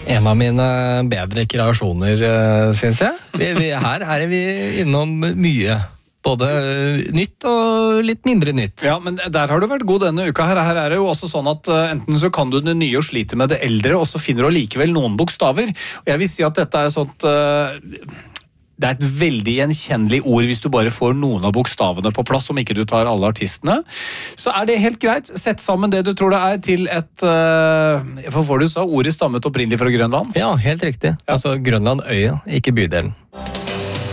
En av mine bedre kreasjoner, synes jeg. Her vi innom mye. Både nytt og litt mindre nytt. Ja, men der har du vært god denne uka her. Her det jo også sånn at enten så kan du det nye og slite med det eldre, og så finner du likevel noen bokstaver. Og jeg vil si at dette sånt... Det et veldig gjenkjennelig ord hvis du bare får noen av bokstavene på plass, om ikke du tar alle artistene. Så det helt greit. Sett sammen det du tror det til et... Hva får du sa? Ordet stammet opprinnelig fra Grønland? Ja, helt riktig. Altså Grønland øya, ikke bydelen.